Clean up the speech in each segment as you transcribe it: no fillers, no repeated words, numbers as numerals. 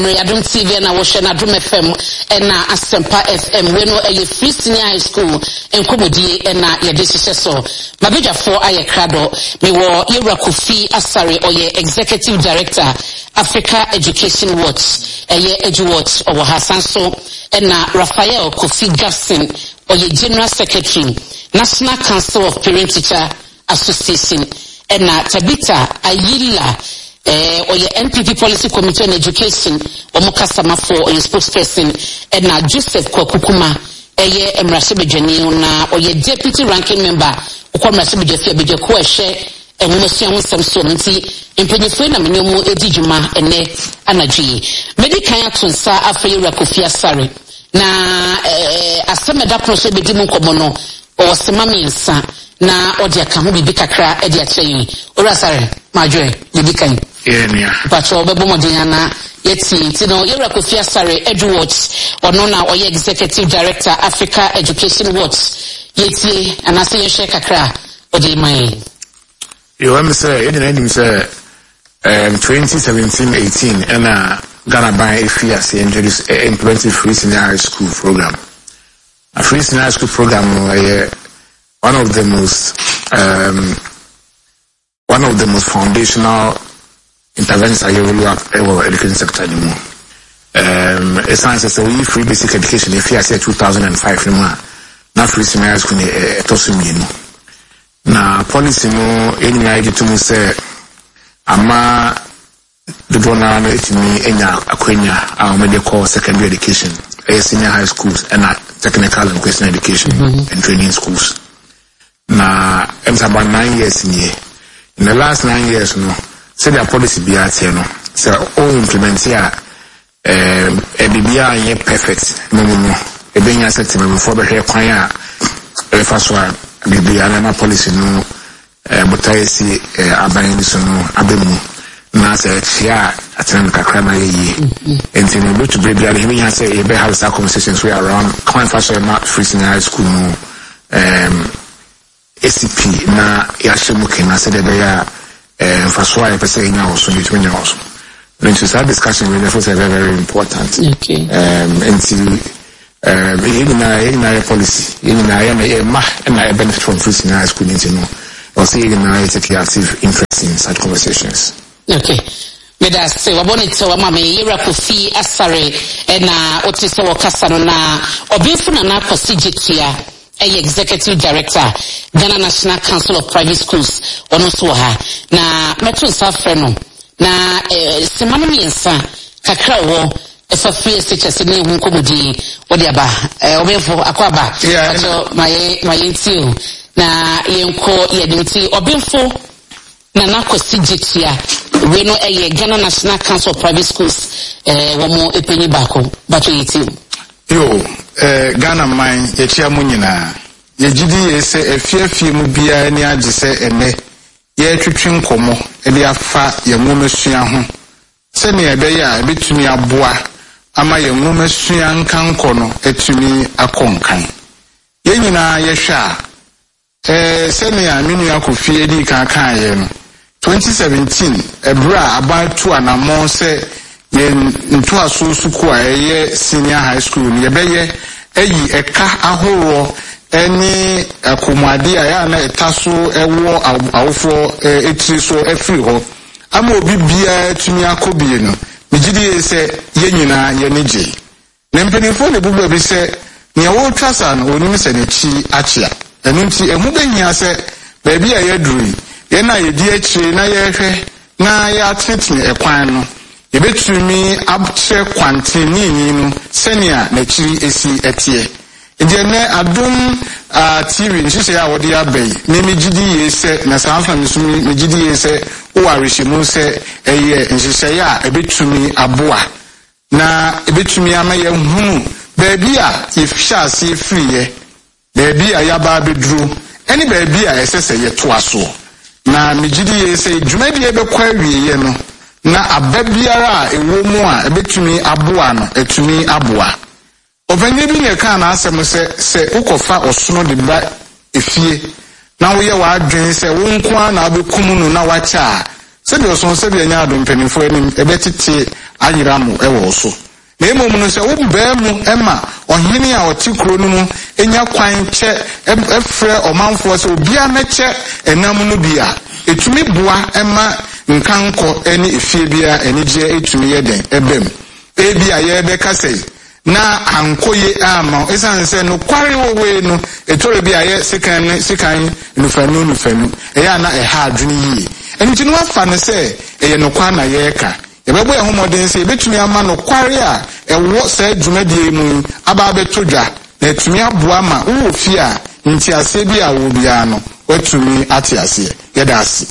Adum TV na wo hwe na Adum FM na Asempa FM we no eye Free Senior High School enkomodie na ye de hye so mabedwafo aye krado me wo Yewura Kofi Asare oye Executive Director Africa Education Watch eye Edu Watch owo Hasanso na Raphael Kofi Jackson oye General Secretary National Council of Parent Teacher Association na Tabita Ayila oye NPP Policy Committee on Education omukasama for oye spokesperson na Joseph Kwakukuma eye Emrasebejani na oye Deputy Ranking Member okwamrasebejafia abejako ehwe enwomasuya wonsam so nti empenyefo na menyomu edijuma ene anadwi medikan atonsa afre Yewura Kofi Asare na asemeda proso bedi mu nkomo no o sema miensa na odi aka ho bibi kakra edi akyerɛ ora Asare majwe medikan but obebo modenya na yeti no Yewura Kofi Asare Edu Watch ono na oye Executive Director Africa Education Watch yeti anase yehwe kakra odi mai you want me say in the say 2017-18 and Ghana by FIAS introduced implemented Free Senior High School program. A Free Senior High School program one of the most foundational interventions I ever education sector anymore. A science is a free basic education if you say 2005 now Free Senior High School na policy no any idea to say ama the donor me enya akwenya our medical secondary education senior high schools and technical and vocational education and training schools na it's about 9 years in the last 9 years no say the policy be out here no so all implement here bibia ye perfect no ebenya set me before be here kwan a first one bibia na policy no mutaisi aban so no abemu na say chia atena kakra na ye enti no be to baby ali me say e be have some conversations we around kwan fashion Free Senior High School no ACP na ya shemuke na say de be ya faswa e pese nya also ni twenya also when to start discussion we therefore say very important okay in policy in na benefit from Free Senior High School you know or say in take active interest in such conversations. Okay. Meda se wabonete wa mama Yewura Kofi Asare na otise wakasa no na obifu na nakosi jitia Executive Director Ghana National Council of Private Schools ono so ha na meto nsafre no na semana miensa kakra wo efa free SHS ne hu komodi odi aba obefo akwaba ato maye tiu na yenko yedinti obefo na nakosi jitia we no Ghana National Council of Private Schools womo epenyi bako bato yiti yo Ghana man yechia mu nyina yegidi ese efiefie mu bia ni age se ene ye twetwe nkomo ele afa ye nwomesua ho se ne ebe ya ebetumi aboa ama ye nwomesua nkanko no etumi akonkan ye nyina ye hwa se ne aminu yakofie di kan ye no 2017 ebra abatu anamon se ye nto aso suku a ye senior high school ye beye eyi eka ahoro eni akomade a ya na etaso ewo awofo etiri so efiri ho ama obi bia tumi akobie no migidi se ye nyina ye neje na mpenifo ne bubu bi se ne wo twasa no onim se ne chi achia enu nti emu benya se baabi a ye duri ye na ye di akire na ye hwe na ya tretne ekwan no ye betumi abche kwantini no senia na chiri esi etie ide ne Adum TV nhise ya wodi abai ne megidi yese na sanfa nsumi megidi yese o arishimu se eye nhise ya ebetumi aboa na ebetumi ama ye hunu baabi a ifsha se friye baabi a ya ba bedru eni baabi a esese ye to aso na megidi yese dwumadi ebekwa wiye no na ababiara ewo mu a ebetumi aboa no etumi aboa ovenye bi ne ka na asem se ukofa osono de ba efie na wo ye wa adwen se wo nko na abekum no na wacha said your son said any adum penny for him a better tea ayiramu also. Nemo no bemu Emma or Hinia or Tikronumu enya kwine che efre or manfo so bia meche enamnubia etumi boa Emma nkanko eni efibia eni je etumi yeden ebem ebia ye beka sei na ankoye ama esan se no kware we no etore bia ye sikan nufanu eya na eha adwene yi enti no afa ne se eye no kwa na ye ka yebebo ya homoden se betumi ama no kware a ewo se dwumadie mu aba betodwa na etumi aboa ma wo fi a nti ase bi a wo bia no watumi ate ase yedase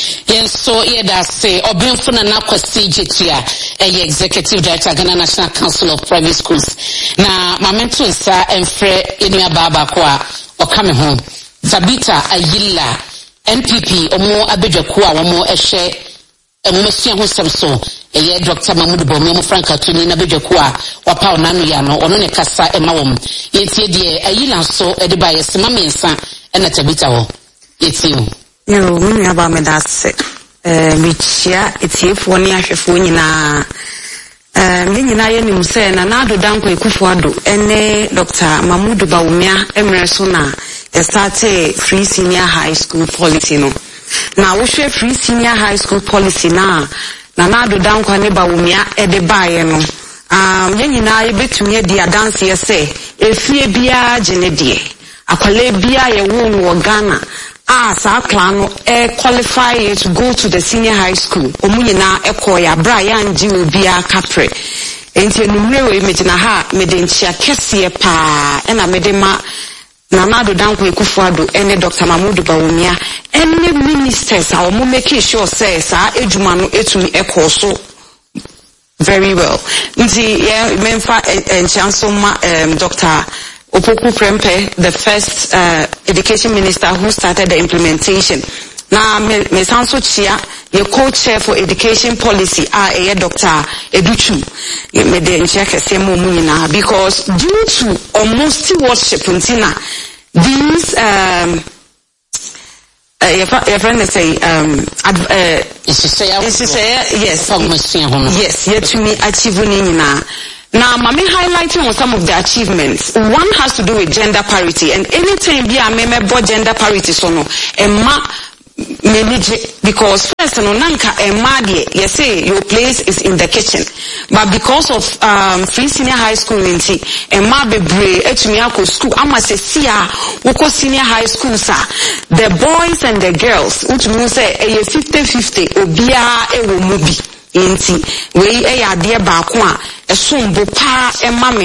so yedase obenfo na nakwasi jetia executive director Ghana National Council of Private Schools na mamento nsa emfre enua baba ko a okame ho Tabita Ayila NPP omo abedwaku a womo ehye emumesia ho semso Dr. Mahmoud Bawumia mo Frank Atuni na bedwaku a wapa onanu ya no ono ne kasa emawom yetie de Ayila so de ba yesema mensa na Tabita ho yetie yo mimi aba medase michia etiefo ni ahwefo nyina nyina ye nim se na nado danko ekufuado ene Dr. Mahmoud Bawumia emreso na started free senior high school policy no na wo hwe free senior high school policy na nado danko ne Bawumia de baaye no nyina ye betumi di adanse ye se efie bia genedie akwale bia ye wo no Ghana sa plan qualify to go to the senior high school omunyina ekoya bra ya nji obia kapre enti enumre we metina ha medenchia kese pa na medema Nanado Danko Ekufuado ene Dr. Mahmoud Bawumia ene ministers a omo make sure say sa edwuma no etumi ekoso very well nti memfa enchanso ma Dr. Opoku Prempe, the first education minister who started the implementation. Now, me sanso chia, your co-chair for education policy, Dr. Educhu, me de ncheke semo munina, because due to almost stewardship untina, these your friend say yes, yet to me achieving na. Now, Mami highlighting on some of the achievements. One has to do with gender parity, and anytime we are member gender parity, so no, because first no nanka you say your place is in the kitchen, but because of free senior high school inti bebre etumiako school ama se sia woko senior high school sa the boys and the girls utumi say 50-50 obia ewo mubi inti we ade ba ko a esombo pa emame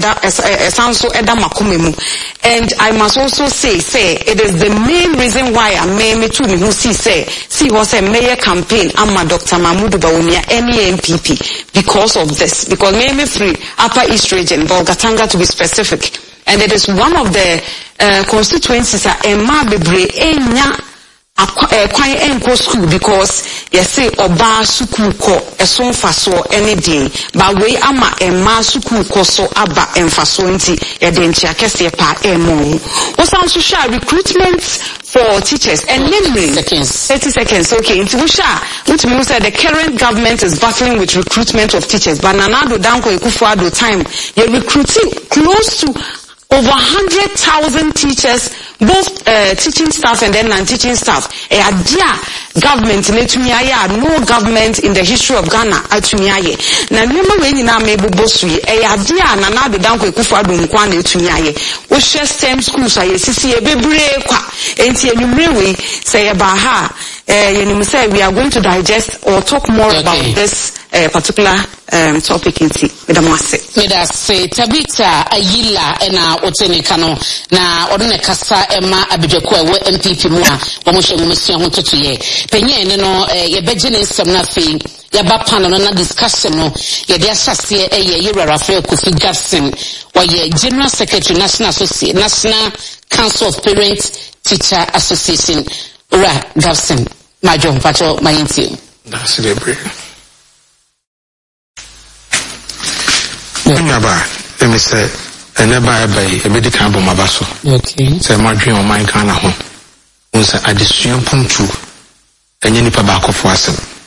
esanso eda makomemu. And I must also say it is the main reason why I me to me who see was a mayor campaign ama Dr. Mahmoud Bawumia NPP because of this, because me free Upper East Region Bolgatanga to be specific, and it is one of the constituencies ema bebre enya kwan enko school because say oba school ko eson faso anything but we ama ema school ko so aba emfaso nti e de ntia kese pa emo osan so sha recruitment for teachers and namely 30 seconds okay nti sha which means that the current government is battling with recruitment of teachers, but Nanado Danko Ekufuado time you're recruiting close to over 100,000 teachers, both teaching staff and then non-teaching staff. Government no government in the history of Ghana atumiaye. Na nyuma we na mebu bosui Nanado Danko Ekufuado nkwane atumiaye. We share same schools aye sisi bebre kwa enti enumrewe say ha say we are going to digest or talk more about this particular topic in Medase Tabita Ayila ena otenekano na odone kasa ema abedwako ewo MPP mu a omohwe mumesia ho totoye penye ne no yebegye ne nsem na fe yaba panel na discussion no yede asase Yewura Raphael Kofi Jackson oye General Secretary National Council of Parents Teacher Association Ura Jackson Majo Pacho Mayinti. That's the break. Let me say, I never buy a medical bomb abaso. Okay. Say, my dream of mine can home. Once I dissuade Punchu, and you need to back off for us.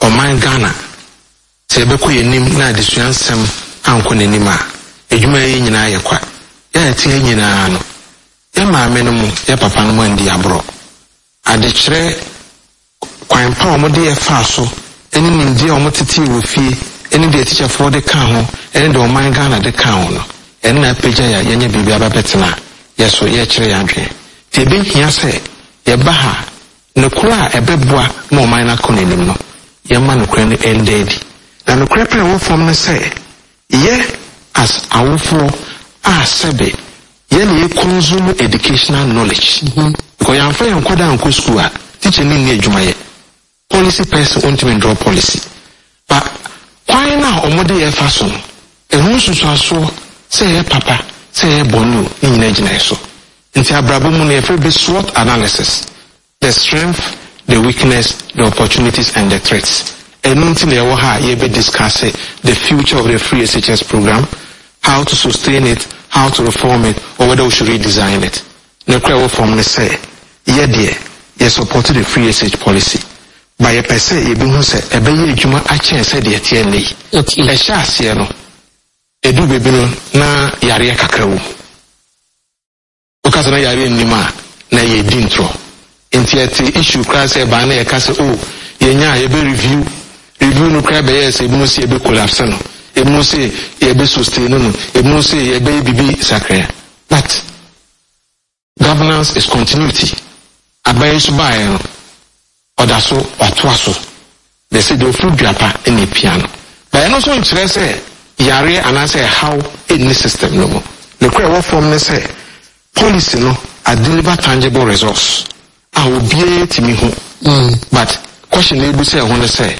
Oman Ghana sebe ko yenim na adisuansem anko nenima edwuma yi nyina yakwa ya tie nyina no ya maame no mu ya papa no mu andi abro adekere kwan pa omo de fa so eni nindi omo tete wo fie eni de teacher for de kan ho eni de Oman Ghana de kan ho no eni na peja ya yenye bibi ababetena yeso ye kire ya dwe te be hia se ye ba ha ne kura ebeboa ma Oman na konenim no ye ma no kura ne endedi na no kura pe wo form ne se ye as awofo sebe ye ne consume educational knowledge because yan fa yan kwada an ko school a teacher ni ne adwuma ye policy person ultimate draw policy but why now omode ye fa so ehun susuaso say ye papa say ye bonu ni nyina gina so nti abrabo mu na ye be SWOT analysis, the strength, the weakness, the opportunities and the threats. And until you have you discuss the future of the free SHS program, how to sustain it, how to reform it, or whether we should redesign it. No crowd from the say, yeah dear, you support the free SH policy. By a per se, you be say, a baby juma a chance said the TNA. Okay. A shas, you know, a do be na yaria kakao. Because na yari nima na ye dintro. Inti issue class e ba na ye kase oh yenya ye be review no cry be yes e mu se be collapse no e mu se ye be sustain no e mu se ye be bibi sakre. But governance is continuity. Abaye so ba no odaso watwaso they say the food grappa in the piano but no so interest yare anase how in the system no the cry what form ne say policy no a deliver tangible results. I will be to me but question able say I want to say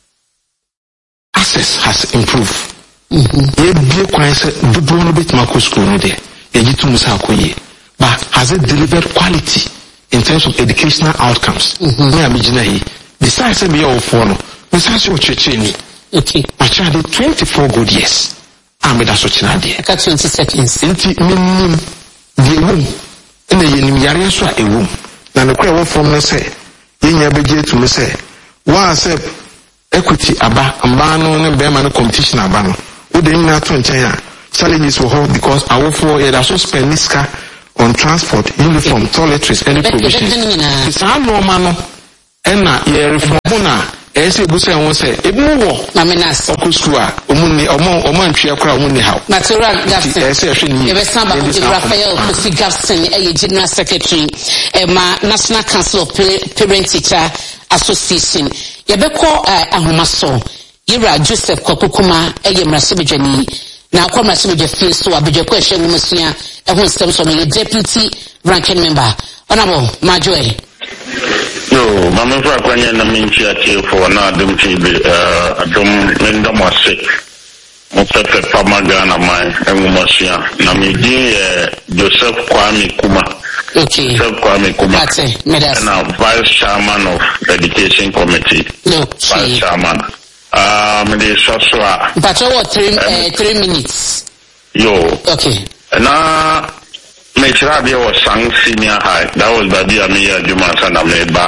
access has improved. Ye be quite do no bit mako school no there. Ye jitu musa akoye. But has it delivered quality in terms of educational outcomes? Me amijina hi. Besides say me all follow. Besides your church ni. Okay. My child 24 good years. I'm with us watching there. 20 seconds. Inti minimum the room. In the yenim yare so a room. Na no kwa wo from me say yenya beje to me say one say equity aba amba no ne be ma no competition aba no wo de nyina to nchen a challenges for her because awofo ye da so spend niska on transport, uniform, toiletries, any provisions. It's a normal no ena ye reform na ese busa won say ebi wo na menas okusua omunni omo antwe akra omunni how natural Gafson e be samba ku Raphael Kofi Gafson e general secretary ma National Council of Parent Teacher Association ye be ko ahomaso Yira Joseph Kokokuma e ye mrasebedwani na akwa mrasebedwa feel so abedwa ko ehwe ngumsua e ho nsem so me deputy ranking member honorable Majoy. No, Mama Kwanya na minchi ati for na adum TV adum menda mwase. Mopepe pamagana mai engumasia na midi Joseph Kwame Kuma. Okay. Joseph Kwame Kuma. That's it. Now Vice Chairman of Education Committee. Okay. Vice Chairman. Mede Soswa. But what 3 minutes. Yo. Okay. Na Metrabia was sang senior high. That was Badia Mia Jumasa na meba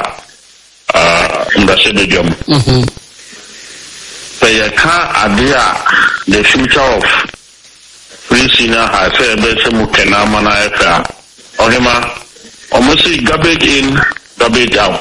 in the stadium. Payaka Adia, the future of free senior high, say Besemu Kenamana FA. Ohima, almost garbage in, garbage out.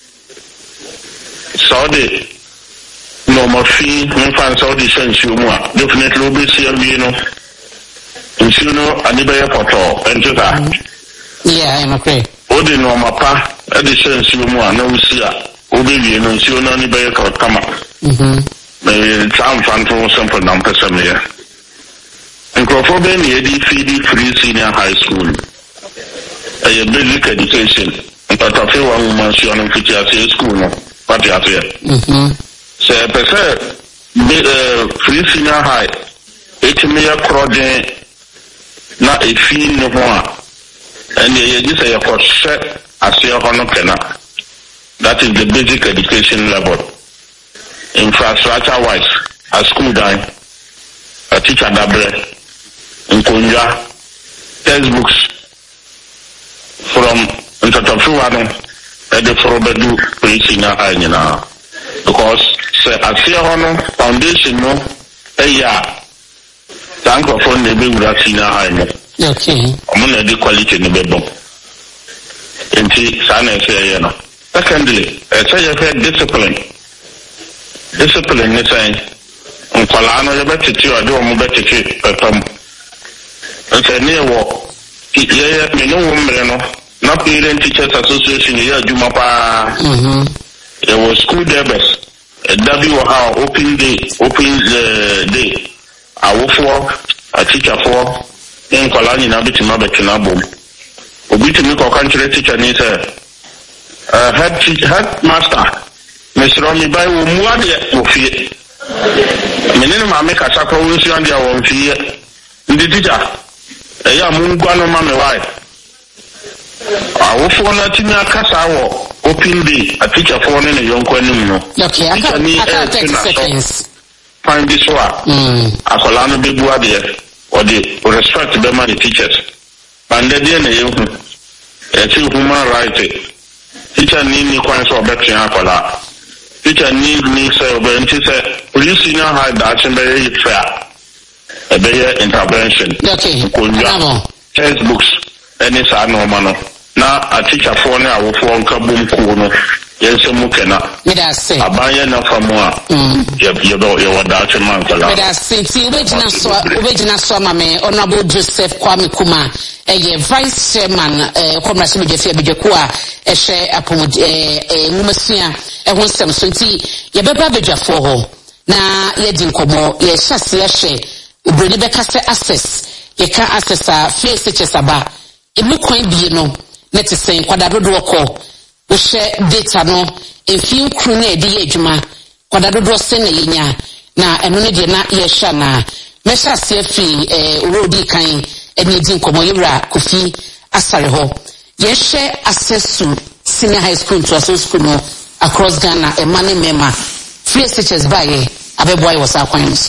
Saudi normal fee, fan Saudi sense you more. Definitely will be CMB, Insuno Anibaya Poto and to that. Yeah, I'm okay. Odi no mapa, edition Sumua, no Sia, Obi, no Suno Anibaya Kama. May town fan for simple number some year. And Crawford Yedi Fidi Free Senior High School. A basic education. But a few women see on Fitiasi school, but you have here. Say, per se, Free Senior High, 8 million crowd. Na efi no ho a and ye just say for share as your hono kena. That is the basic education level. Infrastructure wise, a school down, a teacher double, nkonja, textbooks from Ntatafuano and the Frobedu pre-senior high now. Because sɛ aseɛ hɔ no foundation no ɛyɛ a saa nkurɔfoɔ na ɛbɛwura senior high no ɔmo na ɛde quality no bɛbɔ nti saa na ɛsɛ ɛyɛ no. Secondly, ɛsɛ yɛhwɛ discipline ne sɛn nkwalaa no yɛbɛtete ɔde ɔmo bɛtete pɛpɛm nsɛ ne yɛwɔ yɛyɛ mene wo mmerɛ no na parent teachers association yɛ adwuma paa yɛwɔ school debes da bi wɔ ha open day awofoɔ atikyafoɔ ne nkwalaa nyinaa bɛtumi abɛtena abom obi tumi kɔka nkyerɛ teacher ne sɛ headmaster mesrɛ me bai wɔ mu adeɛ wɔ fie mene ne maame kasa kɔ wo nsua deɛ wɔ mfie ndi teacher ɛyɛ a mungua no ma me wae awofoɔ no atumi akasa wɔ open day atikyafoɔ ne ne yɔnko anim no teacher ne ɛɛtena fan bi so a akwadaa no bɛbu adeɛ ɔde respect bɛma ne teachers bandɛ deɛ na yɛhu ɛti human right teacher ni kwan sɛ ɔbɛtwɛn akwadaa teacher ni sɛ ɔbɛnti sɛ polisi na ha daakye bɛyɛ yi fɛ a ɛbɛyɛ intervention nkonnwa textbooks ɛne saa nɔɔma no na atikyafoɔ ne awofoɔ nka bom kuo no yɛnsɛ mu kɛna aban yɛ nafa mu a yɛwɔ daakye ma nkwadaa medase nti wobɛgyina so ama me Honorable Joseph Kwame Kuma ɛyɛ vice chairman kɔmrasɛ medwafi abɛdwako a ɛhwɛ nwumasua ɛho nsɛm so nti yɛbɛba abɛdwafoɔ hɔ na yɛdi nkɔmmɔ yɛhyɛ ase yɛhwɛ obroni bɛka sɛ access yɛka access a FHS aba ɛmu kwan bie no ne te sɛ nkwadaa dodoɔ kɔ wohyɛ data no mfie nkuru na ɛde yɛ adwuma kwada dodoɔ sɛ na yɛnya na ɛno ne deɛ na yɛhyɛ na mɛhyɛ ase afiri ɔrɔdi kan ɛne di nkɔmmɔ yɛwura Kofi Asare hɔ yɛhyɛ access to senior high school to associate school no across Ghana ɛma ne mɛma FHS baayɛ abɛboa yɛ wɔ saa kwan no so.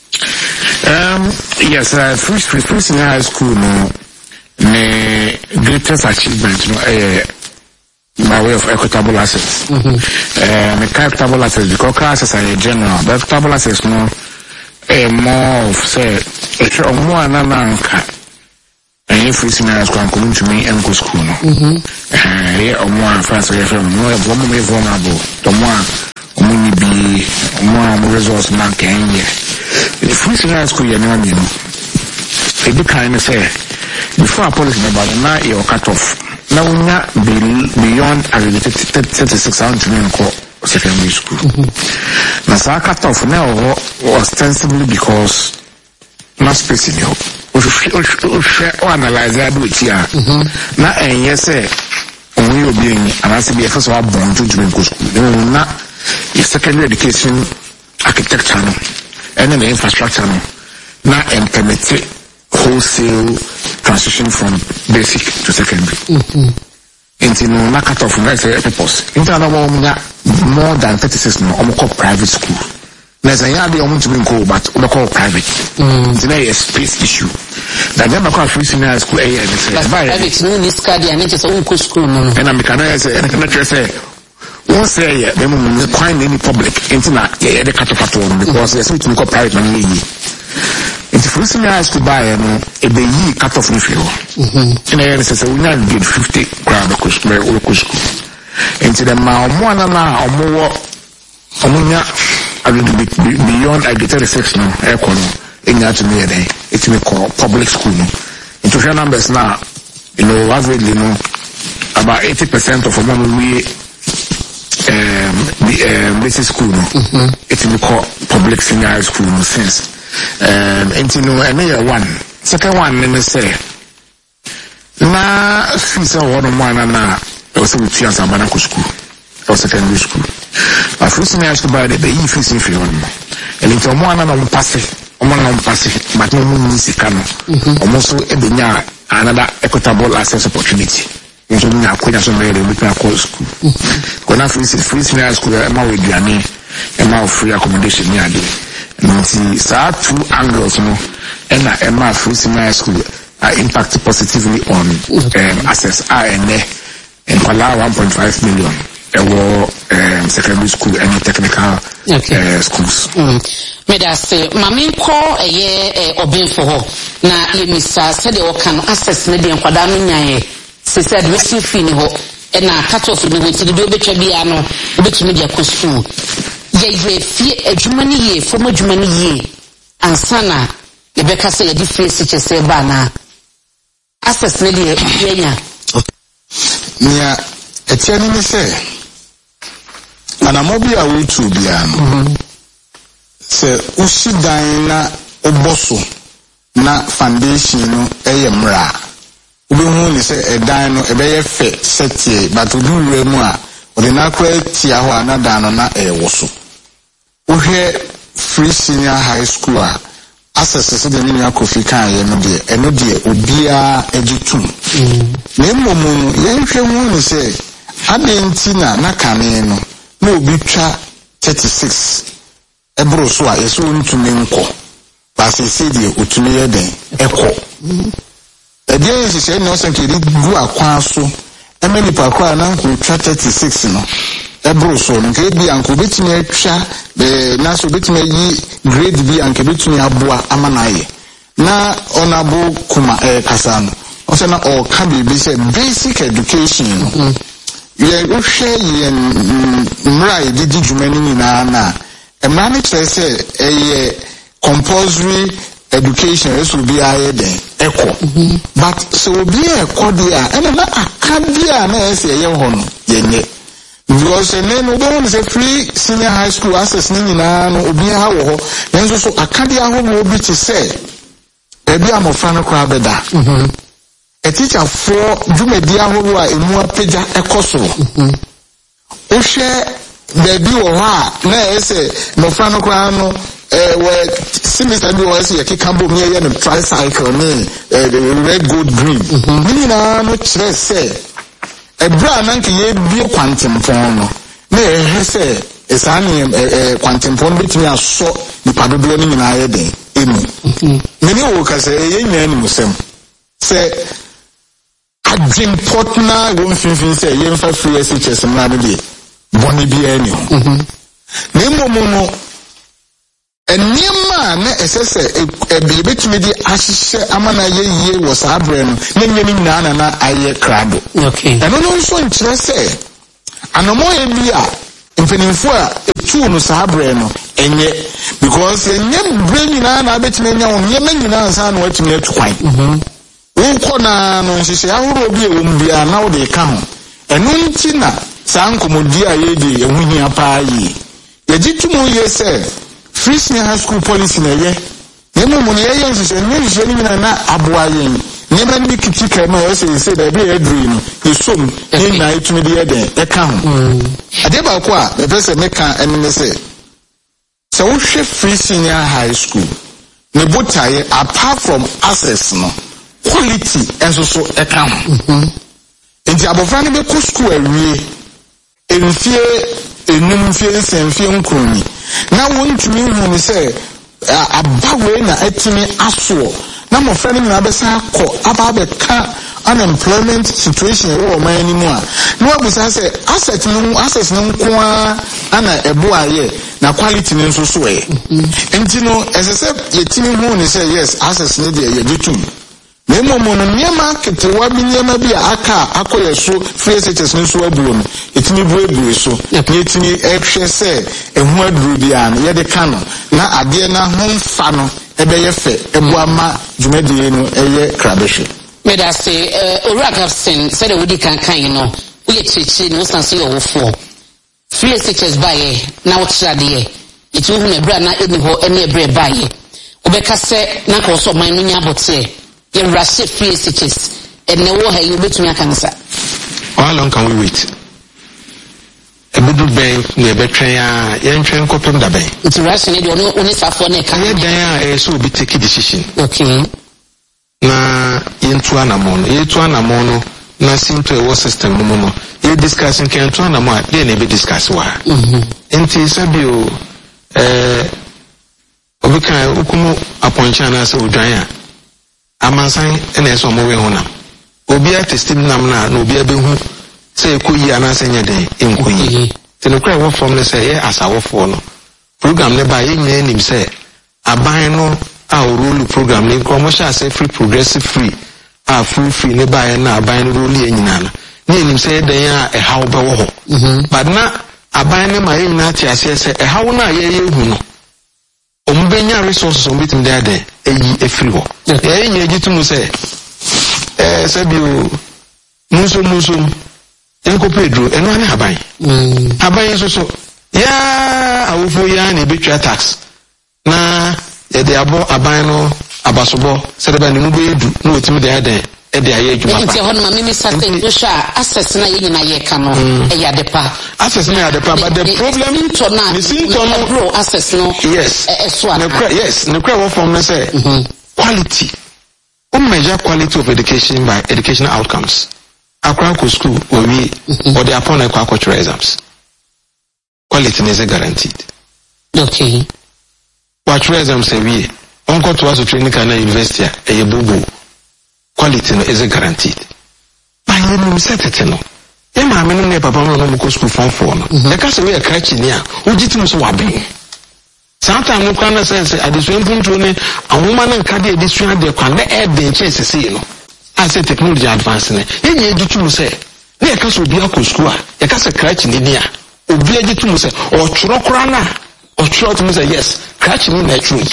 Yes, free senior high school no ne greatest achievement no by way of equitable assets. Equitable assets because classes are general, but equitable assets no more of say more nananka and free senior school and come to me and go school no. Or more fancy from more vulnerable, the more be more resource man can the free senior school you know it be kind of say before a policy about now your cut off. Now we not beyond 36 hours to go secondary school. Now so I cut off now ostensibly because not space in you. We analyze that do it here. Now and yes say only you being and I say be first of all born to go school. Now secondary education architecture and then the infrastructure now implement wholesale transition from basic to secondary. Into no cut off that's a purpose. Into more than 36 no call private school. There's a yard to be called but call private. It's a space issue. That never call free senior school private no this card and it's own school no. And I'm can say once say they will quite any public into the cut off because there's something called private money. It's free senior high school buy a be cut off in field. And I say we not get 50 grand local school. Into the more or more a little bit beyond I get 36 now aircon in that to me a day. It's me call public school. Into your numbers now, average about 80% of them we basic school it's me call public senior high school since. And one. Second one, let me say. Na fees are one na also with tears and banana school or secondary school. But first thing I have to buy the fees in free one. And it's one and passive, but no means it can almost another equitable access opportunity. Into me, I quit as a lady with my school. When I free senior school, I'm with Granny and now free accommodation near the. So two angles, and Emma free senior school impact positively on access and Pala 1.5 million secondary school and technical schools. Me da say mami ko obin for ho na yemisa said the can access ne de nkwada no nyae se said we see fini ho na cut off the way to do betwa bia no obetumi de akosuu ye fie adwuma ne ye fom adwuma ne ye ansana ye beka say ye di fie se se ba na access ne de yenya nia etiani ni se anamobi a wutu bia no se usidan na oboso na foundation no eyemra ubehu ni se edan no ebeye fe setie but oduwe mu a ode na kwa tia ho anada no na ewoso uhwe Free Senior High School a access se de ni akofi kan ye no de eno de obia egitum na momu yenhwe hu ni se adentina na kane no na obi twa 36 ebro so a yeso ntumi nko ba se se de otumi ye den eko ebien is say no say kiri gu akwan so emeni pakwa na nko twa 36 no ebro so nke bi anko betimi atwa na so betimi yi grade bi anke betimi aboa amanaye na onabo kuma kasa no o say na o ka bi say basic education no ye uhwe ye mrai di jumani ni na emani say compulsory education is will be higher than echo. But so be a cordia and na akandia na say ye hono yenye. Because then no say Free Senior High School access ni na no obi ha wo ho. Then so akandia ho no obi ti say ebi amofra no kwa beda. A teacher for dwumadi ahoro a emu apagya ekoso. O hwe baby wo ha na ese mofra no kwa no where semester bi was here kikambo me ye no tricycle me the red gold green mini na no kire say ebra na nke ye bi kwantempon no na ye say esani kwantempon bitimi aso ni padodo ni na ye den emu mini wo ka say ye nya ni musem say adwin partner won finfin say ye mfa free SHS na de boni bi ani na momo no enima na esese ebetumi di ahihye amana ye was abre no nyemi na aye krado okay eno no so nkyere se anomo ye bi a mfenimfo a etu no sabre no enye because enye brain na betumi nya won ye manyina ansa na watumi atukwan wonko na no nhihye ahoro bi e won bia na wo de ka ho eno nti na sankomodi a ye di ehuhia pa yi ye gitumu ye se Free Senior High School policy na ye nemo mo ye yen se ni na aboa yen nemo ni kitika ma yo say da be edri no yesom ni na itumi de eden e ka ho ade ba ko a be pese meka enne se so wo hwe Free Senior High School ne botaye apart from access no quality enso so e ka ho enti abofra ne be ko school awie enfie enum fie senfie nkroni na wontumi hu ni se abawe na etimi aso na mo friend na besa akọ aba ka unemployment situation wo man ni mu a no abusa se access no nko ana ebo aye na quality ni nso so e enti no esese yetimi hu ni se yes access ni de ye gitum Nemo mono niema ketewa bi niema bi aka akoye so free SHS no so abuo no etimi buebu so etimi ehwe se ehu aduru bia no ye de ka no na ade na homfa no ebeye fe ebu ama dwumadie no eye krabehwe me da say Oragafsen said we di kan no we chichi no sanse yo wofo free SHS baye na wo trade ye etimi hu na bra na eni ho ene ebre baye obeka se na ko so man no nya bote ye rush Free SHS and no wo you betumi akansa how long can we wait ebudu ben ne betwen a ye ntwen kopem da ben it's rush ne de oni safo na kan ye dan a so be take decision okay na yentu anamon no na simple war system no ye discuss nke ntu anamon dey na be discuss wa enti sabio obika ukumu aponcha na se odwan a amansan ene so mo we honam obi a testim nam na obi abehu say kuyi anasenya de enkuyi tene kra wo form ne say ye asawofo no program ne ba ye nyina nim say aban no a rule program ne nkomo sha say free progressive free a free ne ba ye na aban no rule ye nyina na ne nim say den a how be wo ho but na aban ne ma ye nyina ti ase say how na ye hu no ombenya resources ombitim de ade eyi efiri ho ye nya gitum say sabio muso enko pedro eno ani aban so ya awofo ya na betwa tax na de abo aban no abasobo sedeba ne mu be edu na otimi de adan e de aye adwuma pa. Nti ho no minister say do sha access na ye nyina ye ka no e ya de pa. Access na ya de pa but the problem no bro access no. Yes. Ne kra wo form na say quality. Measure quality of education by educational outcomes. Accra school or they upon a cultural exams. Quality is guaranteed. Okay. Cultural exams say we uncle to us training can university a bubu. Quality is guaranteed. By you set it no. Emma men papa no school form for no. The case we are catching here. Ujitum so wabi. Sometimes no can sense at the same point a woman and cardi edition de can add the chance see no. I say technology advancing. Any edition say, near Castle Biaco school, a castle crutch in the near. Obi edition say, or Churocrana, or Churot say yes, catching in that tree.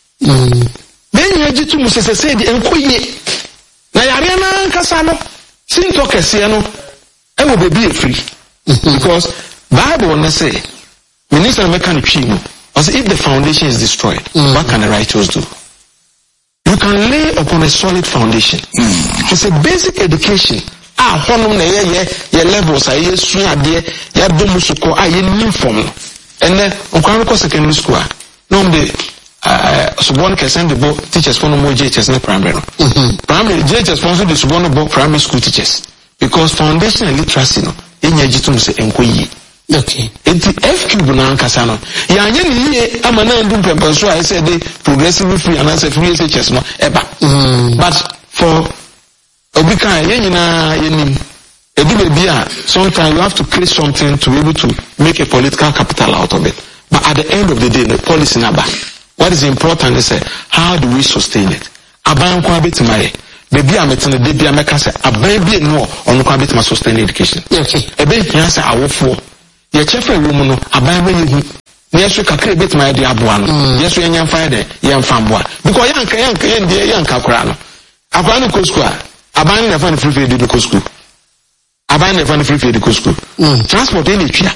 Then edition say the Enquire. Nayariana Casano, Sinto Cassiano, and will be free. Because Bible will say, Minister Mechanic Chino. Because if the foundation is destroyed, what can the righteous do? You can lay upon a solid foundation. It's a basic education. Ye levels are ye swing there, ye domusuko, ye new form. And then on secondary school, no the Subon can send the book teachers for no more JHS in primary. Primary JHS sponsor the Subon book primary school teachers. Because foundation and literacy no, in your jitum say enkoyi. Okay. Enti FQ na nkasa no. Ya anye ni ye amana ndu pempe so I said the progressive free and answer free SHS no eba. But for obika ye nyina ye nim. Edu be a sometimes you have to create something to be able to make a political capital out of it. But at the end of the day the policy na ba. What is important is how do we sustain it? Aban kwa betimare. Baby I'm at the baby I'm say aban bi no on kwa betima sustain education. Okay. Ebe hia say awofo ye chefe room no aban you yesu kakra bit my de aboa no yesu enya fa de ye mfa mboa because yanka kra no akwa no school aban na fa no free de school aban na fa no free de school transport any twa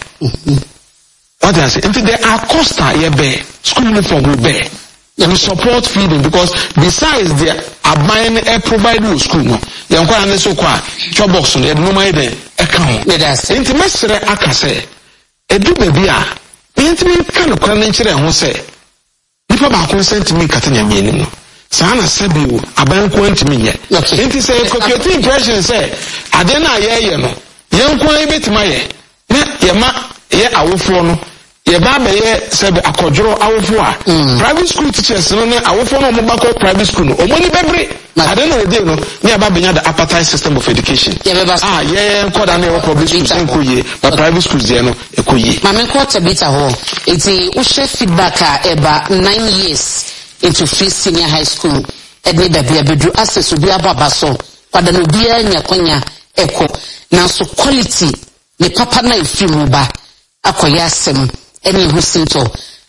what I say if there are costa ye be school uniform will be and support feeding because besides the aban provide you school no yankwa na so kwa box no e no mai de e kan that's intimate aka say edu baby a intimi kan kwa na nkyere ho se nipa ba consent me katanya me nim no saa na sabi o aban ko ntimi ye enti say computer impression say ade na ye no yankwa ebetima ye na ye ma ye awofo no ye ba be ye sabi akodworo awofo a private school teachers no ne awofo no mo ba ko private school no omoni bebre ade na dey no ne aba benya the apartheid system of education ye nkoda na e public schools enkoye but private schools dey no ekoye mama nkwata bita ho eti wo share feedback eba 9 years into free senior high school edne da bia bedru access obi ababa so kwada no bia nya kwanya eko na so quality ne papa na efimu ba akoya asem eni hu sinto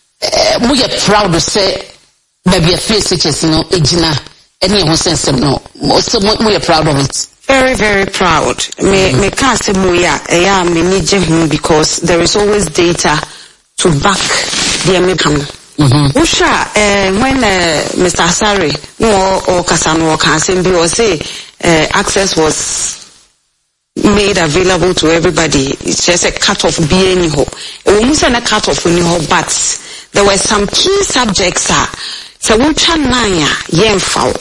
mo ye proud say baby face chess no ejina eni hu sensem no so mo ye proud of it. Very, very proud. Me can't say yeah, me need him because there is always data to back the American. Usha, when Mr. Asari or Kasano can say access was made available to everybody. It's just a cut-off being ho. Almost a cut-off in ho, but there were some key subjects. So which naya yemfao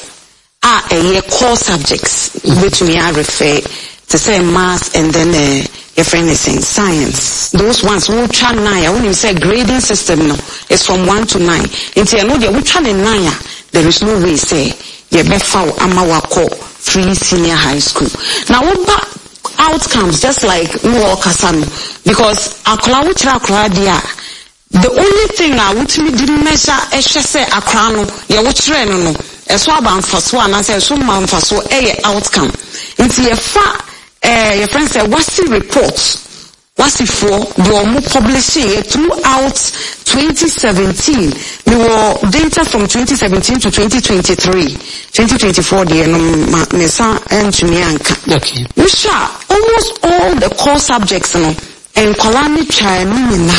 a core subjects which me I refer to say math and then your friend is saying science. Those ones which naya when you say grading system no is from 1 to 9. Into you know the which naya there is no way say ye befao amawako free senior high school. Now what outcomes just like no kasano because akra dia the only thing I would didn't measure say akrano ya wotre no eso abanfaso anase eso manfaso outcome nti ye fa your friend say what's the report what's it for the publishing throughout 2017 we were data from 2017 to 2024 the mesa and chimianka okay which are almost all the core subjects and kolani try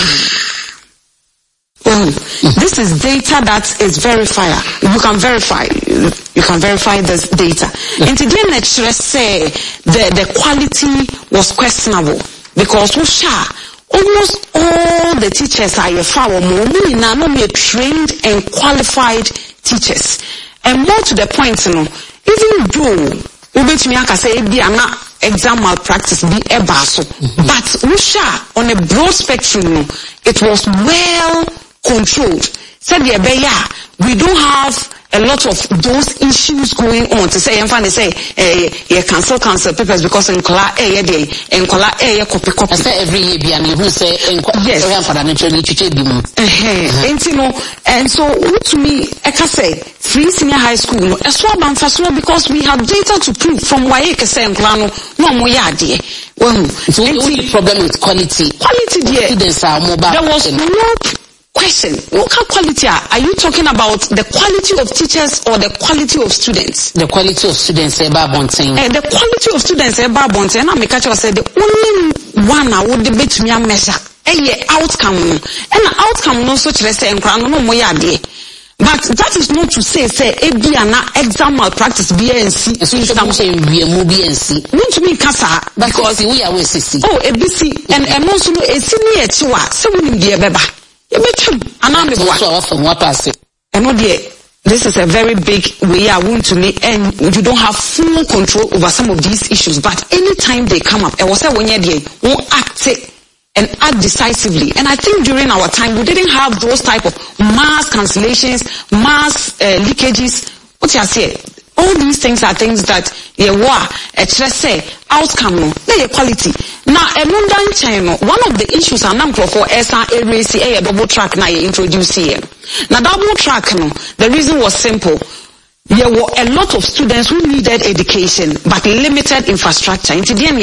this is data that is verified. You can verify this data. And today lecturer say the quality was questionable because almost all the teachers are trained and qualified teachers. And more to the point, even though exam malpractice be a basso, but on a broad spectrum, it was well controlled. Said we don't have a lot of those issues going on to say cancel papers because in kola copy say every year be and who say yes and so to me I can say free senior high school because we have data to prove from why I say no mo yade so the problem with quality there was no question. What quality are you talking about? The quality of teachers or the quality of students? The quality of students the quality of students and I make sure say the only one I would debate me a measure outcome and outcome no such say and no more yade. But that is not to say be an exam malpractice BNC. Not to me kasa because we are WCC. Oh ABC and also a senior chiwa so we need beba. This is a very big way I want to make, and you don't have full control over some of these issues. But anytime they come up, I was saying when you won't act and act decisively. And I think during our time we didn't have those type of mass cancellations, mass leakages. What you say? All these things are things that say outcome no quality. Now one of the issues are number for a double track now you introduce here. Now double track no, the reason was simple. There were a lot of students who needed education but limited infrastructure. Into the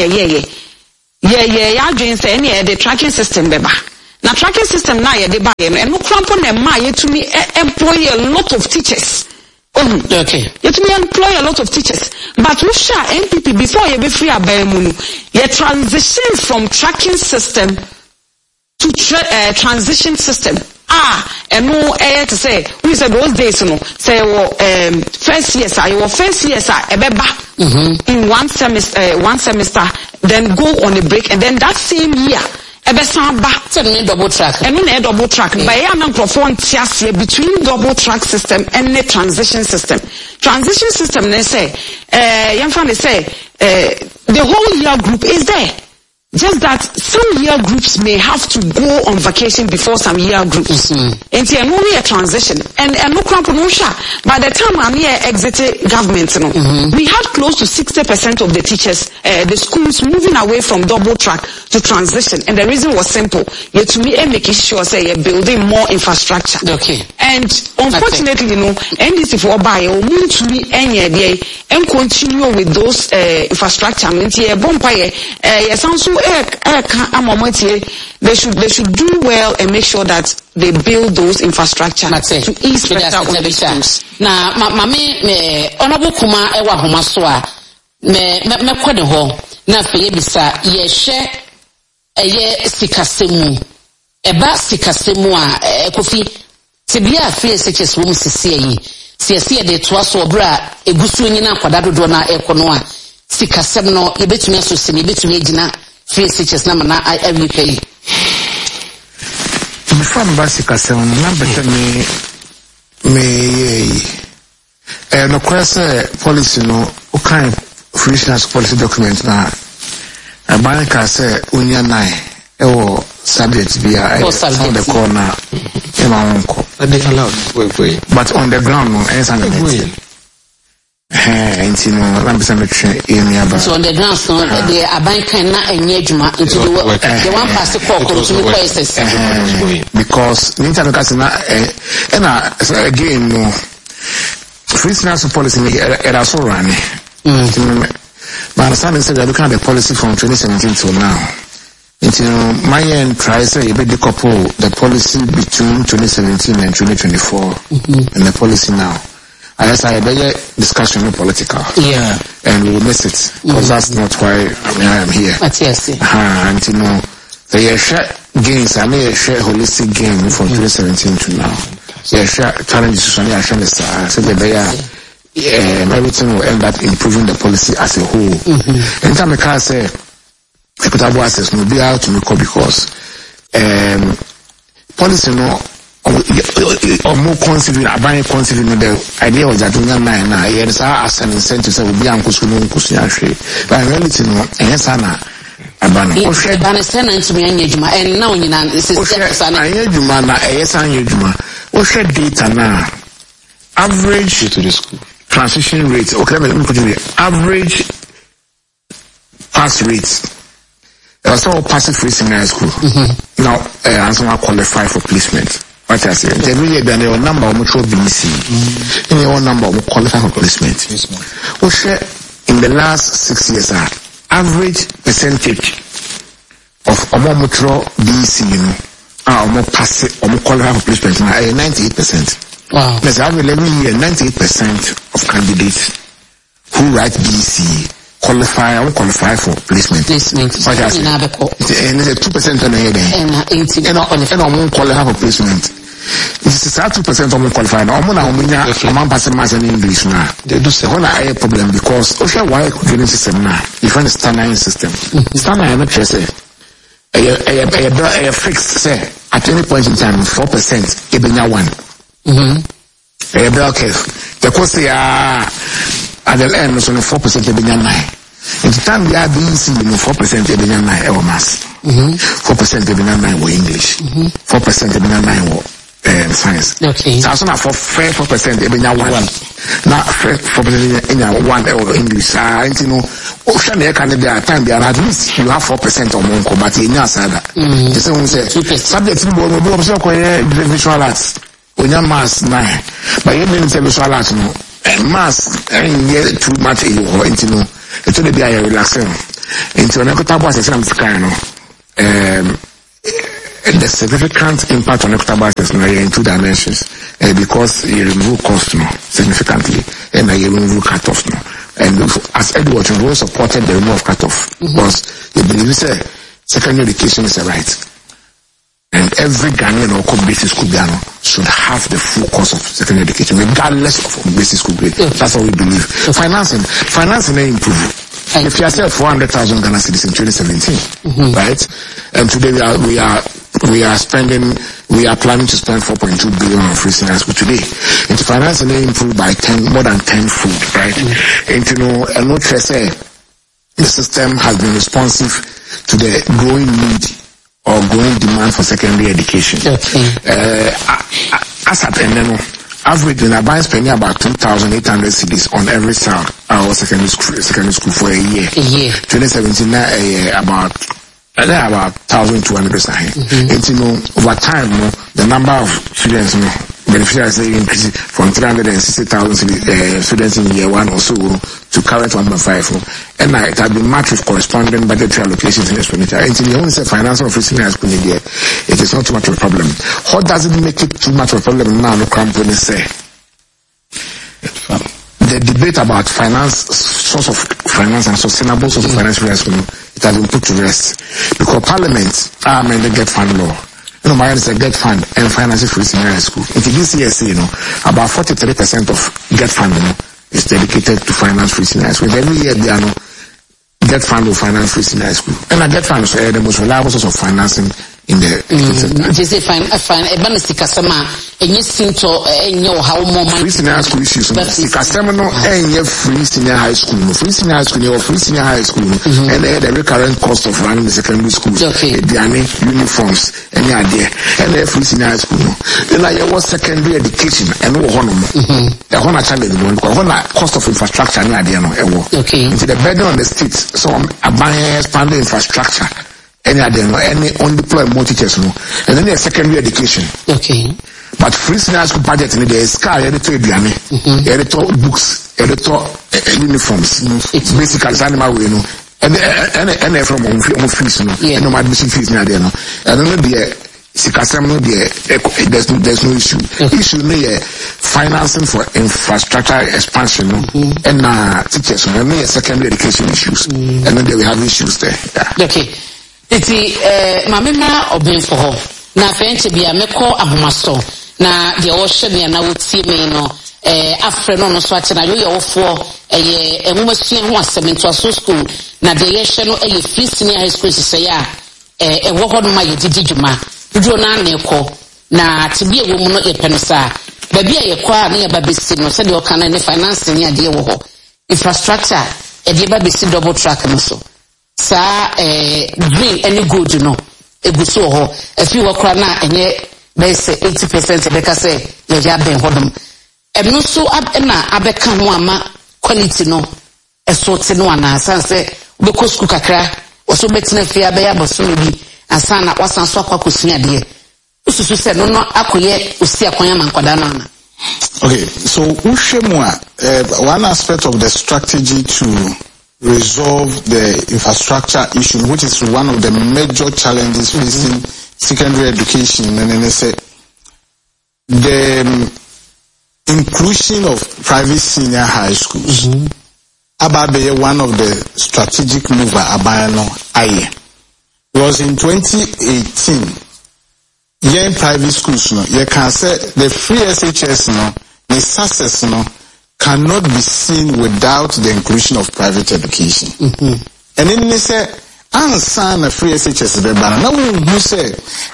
the tracking system beba. Now tracking system now and no crampon and to me employ a lot of teachers. Okay. Yet we employ a lot of teachers. But we share NPP before you be free abemunu. You transition from tracking system to transition system. And no air to say, we said those days, say, first CSI, in one semester, then go on a break, and then that same year, double track. And in a double track. By a microphone between double track system and the transition system. Transition system, they say, the whole year group is there. Just that some year groups may have to go on vacation before some year groups. And it's only a transition. And no cramponosha. By the time I'm here exited government, we had close to 60% of the teachers, the schools moving away from double track to transition. And the reason was simple. Yet to me, making sure say you're building more infrastructure. Okay. And unfortunately, NDC for buy or move to me any day and continue with those infrastructure. They should do well and make sure that they build those infrastructure to ease pressure on the schools. Now, me honorable kuma ewa homa so a me kwede ho na fe bisa ye hye eye sikasemu eba sikasemu a Kofi tibia free SHS wo msisi yi siesie de to aso obra egusu nyina kwada dodo na ekono a sikasem no yebetumi aso ni betumi agina free SHS na mana IWK before sikasem na beta me no kwese policy no ukan free SHS policy document na banka say unya nine ewo subject be on the corner but on the ground no answer Enti no I'm saying area so on the ground so the abankan na enye adwuma into the one pass call to me because ninja no na again no free finance policy era so run but understand say we are looking at the policy from 2017 till now. My end tries to decouple the policy between 2017 and 2024 and the policy now. I guess I better discussion on political. Yeah. And we will miss it. Because that's not why I am here. But yes. And the share gains, I may share holistic gain from 2017 to now. Yeah, share challenges on the share so everything will end up improving the policy as a whole. Anytime I can say equitable access will be out to me because policy no or more considering buying considering the idea was that young man as an incentive so will be uncle but in reality no sana abano and now you know this is data now average to the school transition rate okay let me put it average pass rates. I was all passing free senior school. Now, I'm qualify for placement. What I say, every year there are a number of mutual BC. In your number of qualify for placement. In the last 6 years, average percentage of mutual BC, pass qualify for placement now 98%. Wow. There's every 11 year 98% of candidates who write BC qualify for placement. And it's a 2% on the head. And won't qualify for placement. This is 2% of qualify. Now, I'm passing mass in English now. They do say, I have a problem because why training system now? Different standard system. Standard, I'm not sure say. A fixed say at any point in time 4% ebenya 1. Okay. The course at the end, so 4% ebenya 9. In the time we are being seen, 4% ebenya 9 our mass. 4% ebenya 9 were English. 4% ebenya 9 were science. Okay. So now for 4% ebenya 1. Now 4% ebenya 1 English. You know, ocean air can be at time there at least you have 4% or more, but in your side. The same say subject will visual arts. When your mass 9, but you mean visual arts no. Mass and yet too much or into no it's only be a relaxing into an equitable access and the significant impact on equitable access in 2 dimensions because you remove cost no significantly and you remove cut-off no and as Edward Rowe supported the removal of cut-off because he believes secondary education is a right. And every Ghanaian or basic school should have the full course of secondary education, regardless of basic school grade. That's what we believe. Financing may improve. If you have 400,000 Ghana cedis in 2017, right? And today we are planning to spend 4.2 billion on free senior school today. And the financing may improve by more than 10-fold, right? And and no say the system has been responsive to the growing need or growing demand for secondary education. As at average when I buy spending about 2,800 cedis on every child or secondary school for a year. 2017 about 1,200 percent. Over time the number of students beneficiaries increase from 360,000 students in year 1 or so to current 1.5. And it has been matched with corresponding budgetary allocations and expenditure. And the only financial of senior school in it is not too much of a problem. How does it make it too much of a problem now? No company say. The debate about source of finance and sustainable source of finance, it has been put to rest. Because Parliament amended Get Fund law. My is a Get Fund and financing free senior school. Into this year, about 43% of Get Fund is dedicated to finance free senior school. Every year, they are Get Fund will finance free senior school. And a Get Fund is the most reliable source of financing in the just fine ebanisika sama enye sinto enye o hawo mo free senior high school issues sikasem no enye free senior high school no free senior high school or free senior high school and the recurrent cost of running the secondary schools diane uniforms any idea and the free senior high school no then I was secondary education and no hono the hono challenge one hono cost of infrastructure any idea no ewo into the burden on the states so abandon expanding infrastructure any undeployed more teachers no and then there's secondary education but free senior school budget in there is car editor biane editor books editor uniforms basically animal way no and from fees no and no admission fees near there no and then the sikasem no there's no issue no financing for infrastructure expansion no and teachers no and secondary education issues and then we have issues there Iti mamema obenfo ho na fenche bia mekọ ahomaso na de wo hye me na wotie me no afre no so ate na yo ye wofo enwomasua ho asem so school na de ye hye no free senior high school sese ya wo ho no ma ye didi dwuma dudu na na ekọ na tibie wo mu no epensa ba bia ye kwa na ye babesi no se de o kana ne finance ni ade wo ho infrastructure e de babesi double track no so sa green any good no eguso ho afi wakra na enye be say 80% be ka say ye ja ben hodom eno so na abeka ho ama quality no esort no ana sanse be ko school kakra oso betina fi abeya boso bi asana wasan so akwakosia de ususu se no akoye osi akwanya mankwada na na. Okay, so ushemwa one aspect of the strategy to resolve the infrastructure issue, which is one of the major challenges facing secondary education, and then they say the inclusion of private senior high schools. Ababe one of the strategic mover abayano aye. Was in 2018. In private schools no, you can say the free SHS no, the success no cannot be seen without the inclusion of private education. And then they say, "Ansan a free SHS beba na who say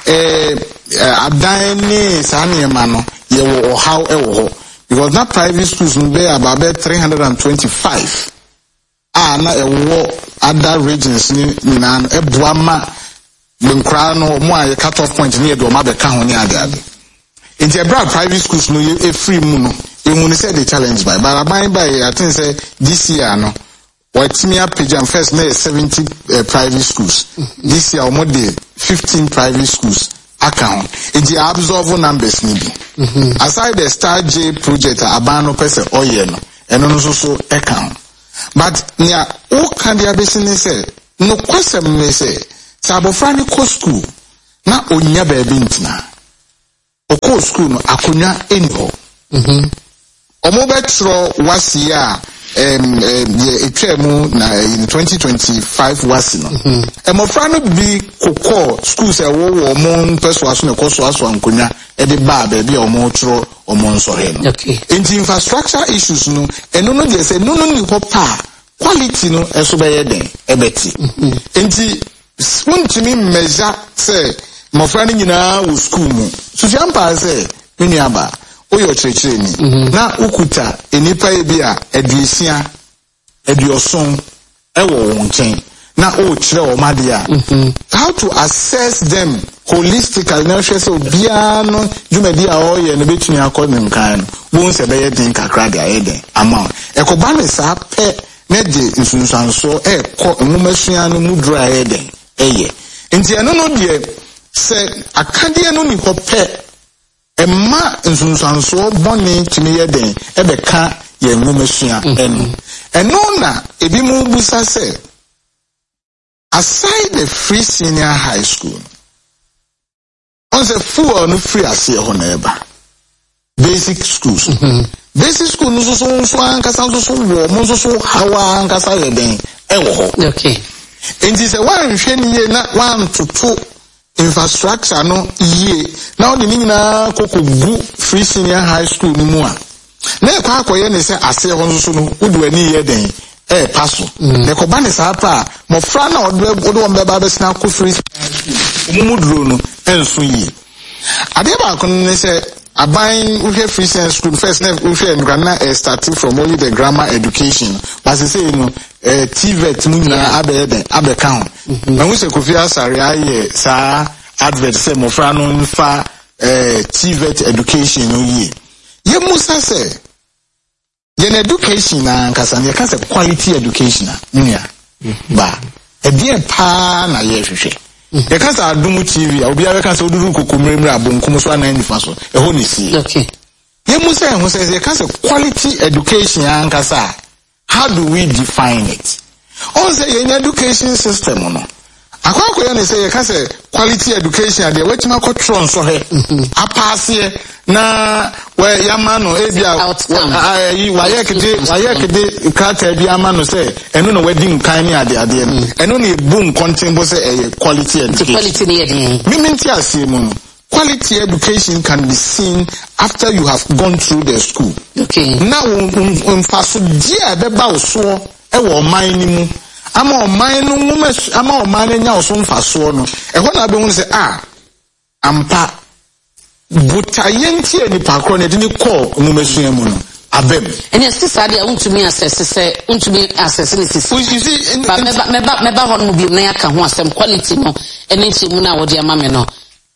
adane sani mano ye wo how e wo because that private schools no be about 325 na e wo other regions ni na e boama benkra no mo a cut off point ni e do ma be ka ho ni ade in the private schools no e free mu no you say the challenge by I think say this year no what me up first na 70 private schools this year more than 15 private schools account it dey absorb numbers ni bi aside the Star J project abano pese oye no eno no so account but nia o kan dia business say no kwasem me say sabofra ni ko school na onya ba bi ntina o ko school no akonya eno Omobetro was here in 2025 was no. Emofrano bi koko schools e wo mon persuasion e koso aso ankonya e de ba ba bi omotro omonso he no. In infrastructure issues no eno no dey say no ni pa quality no eso be yeden e beti. Enti wuntimi measure say mofrano nyina wo school mu. So jampa say ni aba oyo chechire ni na ukuta enipa ebi a eduisia eduoson ewo wonchen na o chire o made a how to assess them holistically na hwe se obia no jumedi a oye no betuni akọ nkan no won se be yedin kakra de ayeden amount ekoba ne sa pe na de nsunsanso ekọ nwomasua no mu dry ayeden eye nti eno no de se akade no ni ko pe Emma nsunsanso boni timi yeden ebeka ye nwomesua eno na ebi mu busa say aside the free senior high school on the full no free ase ho na eba basic schools basic school no so ankasa so wo mo so hawa ankasa yeden ewo ho okay enti se wan hwe ni ye na wan toto infrastructure no ye now the nina kokogu free senior high school no mu a na e kwa akoye ne se ase ho so no udu ani ye den paso ne ko ba ne sa pa mo fra na odo won be ba be sina ko free umudro no enso yi ade ba ko ne say aban we free science school first na we starting from only the grammar education but say no TVET mu na abe count na we say Kofi Asare aye sa advert say mo fra no nfa TVET education no yi ye musa say yen education na nkasa ne ka say quality education na ba e bien pa na ye hwehwe ye ka say Adum TV obi a ka say oduru kokomremre abonkom so na nifa so e ho ne si okay ye musa ye ho say ye ka say quality education nkasa. How do we define it? Also, in education system, no. Akwakoya say you can say quality education. They wait ma control so he. Apasi na where yamano ebia. Wayekede kata ebia yamano say. Eno no wedding kind ade. Eno ni boom content say quality education. Quality ni Miminti asimu. Quality education can be seen after you have gone through the school. Okay. Now, faso dia beba oso e wo man ni mu. Ama o man no ngume ama o man nya oso faso no. E ho na be hu say ampa butayenti eni pakro ne de call ngume sua mu no. Abem. Ene sisa dia untumi assess ni sisa. You see meba ho no bi na aka ho asem quality no ene nti mu na wo de ama me no.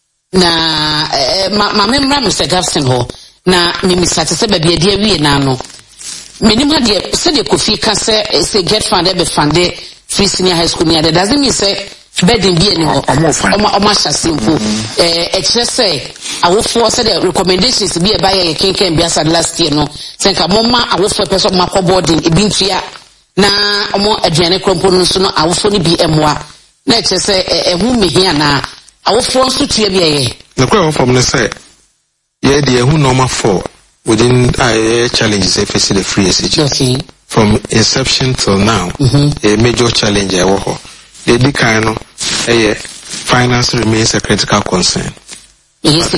Na memra Mr. Gavson ho na mimisate se ba bia dia wie na no menim ha de se de Kofi ka se get funded be funded free senior high school near doesn't mean say bedding bi ani ho omo simple e kire say awofo se the recommendations bi e ba ye kenken bia sad last year no se nka moma awofo person makọ boarding e bi ntua na omo aduane krompo no so no awofo ni bi emwa na e kire say ehu mehia na awofo nso tua bi ye the question from the say yeah the who normal for within challenges facing the free SG. Okay. From inception till now, a major challenge I work. The kind of finance remains a critical concern. Yes,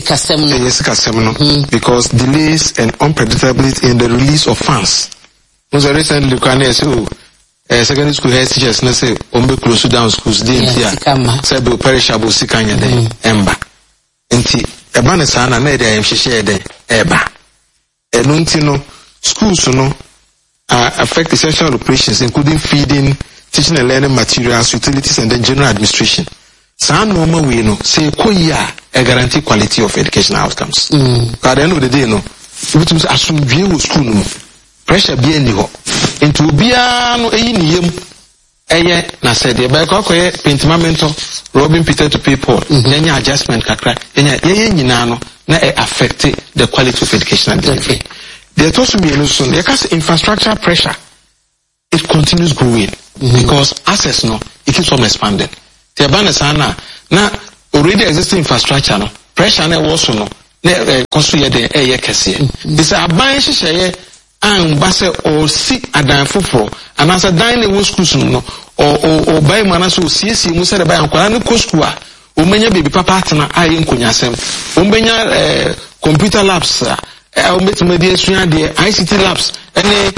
because delays and unpredictability in the release of funds. Was a recent look at secondary school head teachers na say ombe close down schools didn't here. Say be perishable sikanya de emba. Nti eba ne sana na ede hyehyɛ de eba. Eno nti no schools no affect essential operations including feeding, teaching and learning materials, utilities and then general administration. Sa normal way no say koya a guarantee quality of educational outcomes. At the end of the day no we must assume we school no pressure be any ho. Into bia no eyi ni yem eye na said e ba ko koye pentimamento Robin Peter to people nya adjustment kakra nya ye nyina no na affect the quality of education and delivery. There also be so because infrastructure pressure it continues growing because access no it keeps on expanding. The abana na already existing infrastructure no pressure na was no na koso ye de eye kese. This aban hyehyeye and base or see adan foforo and as a dine schools no or buy mana so CC mu say buy ankwara no ko school a o menya baby papa atena aye nkonyasem o menya computer labs o metima de asua de ICT labs any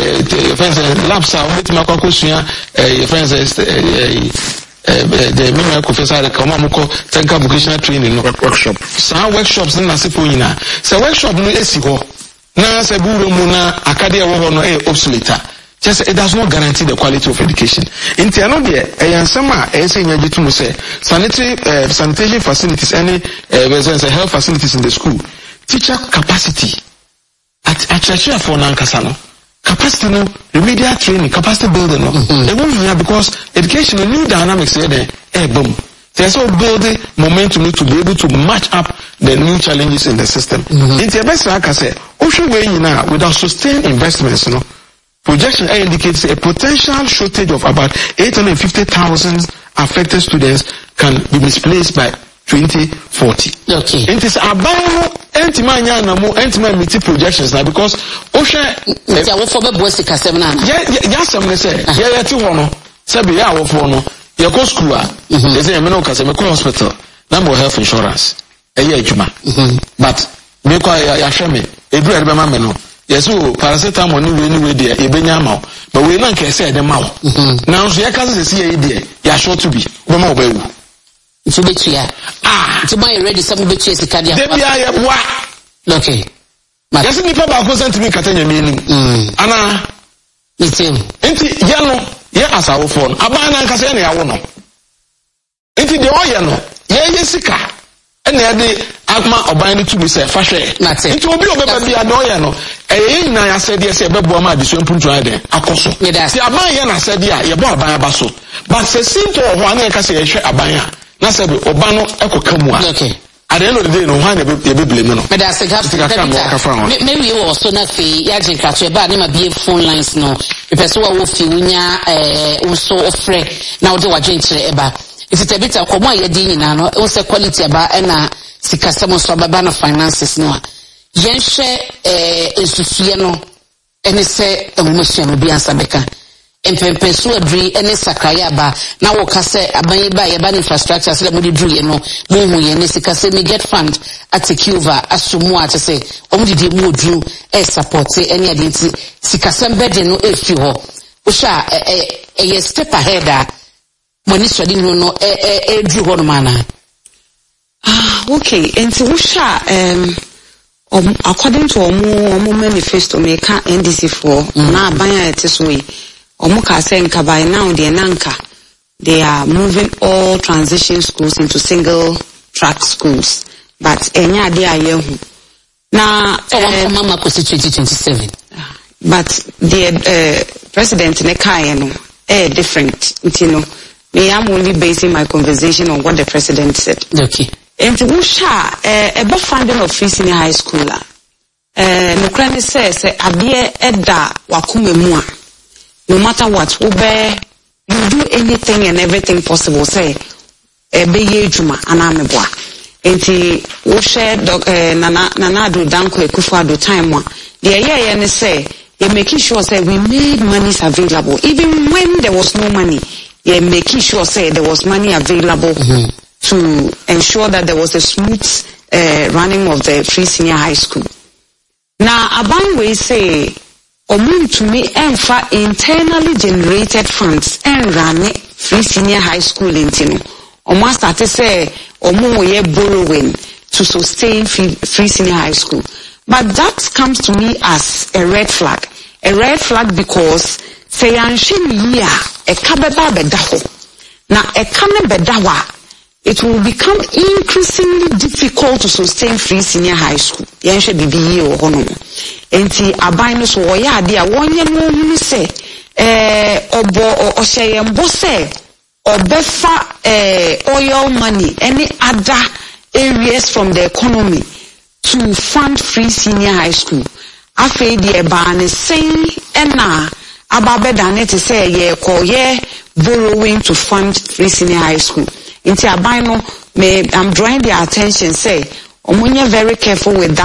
labs o metima kwa kosua the minimum professor come amko technical vocational training no workshop some workshops na sefo nyina so workshop no esi ho na se buru mu na academy wo no obsolete. Just it does not guarantee the quality of education. In Tiano de ayansama say nyajitu mu say sanitation facilities any health facilities in the school. Teacher capacity at for nankasa no. Capacity no remedial training, capacity building no. They won't have because education a new dynamics there boom. There's also building momentum to be able to match up the new challenges in the system. In the best like I say, ocean way now without sustained investments, you know, projection indicates a potential shortage of about 850,000 affected students can be displaced by 2040. Okay. It is about anti projections now because ocean school they say me hospital number health insurance but me kwa ya hweme edu ebe ma me no yeso paracetamol ni we there ebenya ma but we na nke say dem ma now so ya ka say see ye there ya short to be we ma obawu Nti betua. Nti my ready some betua sika dia. Debia ye boa. Okay. Yes ni pa ba ko sent me katanya me ni. Ana Item. Nti ye no ye asawo phone. Aban na nkasa na yawo no. Nti de o ye no ye sika. Ena ye de akma oban no tubi se fa hwe. Nti obi obeba bia de o ye no. Eye nyina ya se de se bebo ma de so mpuntu ade akoso. Ti aban ye na se de a ye bo aban abaso. But se sinto ho ana ka se ye hwe aban a. Na se be oba no ekoka mu a. Okay. At the end of the day, no one will be blame no. But that's a gap. Maybe you also not fee. Yajin catch about him be phone lines no. The person who feel also offer now do a drink eba. If it's a bit of common yedi na no, also quality about na sikasamo so baba na finances no. Yenshe institution no. Ene se emotion bi ansa beka. Empempenso adri ene sakraya ba na wo ka se aban ba ye ba infrastructure se le mo di dru ye no mo hu ye ne sika se me get fund at take over asumu at say omo di mo dru support ene ade nti sika se mbede no efi ho wo sha ye step ahead a mo ni so di no dru ho no mana. Okay, enti wo sha according to omo manifesto me ka NDC for na aban a eteswe Omuka Senka by now the Nanka, they are moving all transition schools into single track schools. But enya dia yehu. Na mama kosi 2027. But the president Nekai no different. You me am only basing my conversation on what the president said. Okay. And wusha a funding of free senior high school. No crane says abie eda wakume mua. No matter what, you do anything and everything possible. Say, be juma anameboa. Enti we share Nana do Danko Akufo-Addo time one. The say you're making sure say we made monies available even when there was no money. You're making sure say there was money available to ensure that there was a smooth running of the free senior high school. Now, Abangwe say. To me enfa internally generated funds and run free senior high school intino. Omo start say omo ye borrowing to sustain free senior high school. But that comes to me as a red flag. A red flag because say anshin year a kabeba bedaho. Now a kame bedawa it will become increasingly difficult to sustain free senior high school. Yanshe bibi or hono. Enti abaino so oya dia wonye no hunu se obo osheyembo se obefa oil money any other areas from the economy to fund free senior high school. Afi die ba ne sen na ababeda ne te say ye ko ye borrowing to fund free senior high school. Inti abaino I'm drawing their attention say omunye very careful with that.